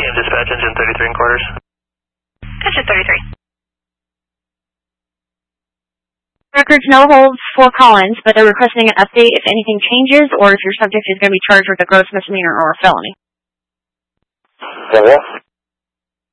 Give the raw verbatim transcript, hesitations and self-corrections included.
William Dispatch, engine thirty-three and quarters. Engine thirty-three. Records no holds for Collins, but they're requesting an update if anything changes or if your subject is going to be charged with a gross misdemeanor or a felony. Yeah.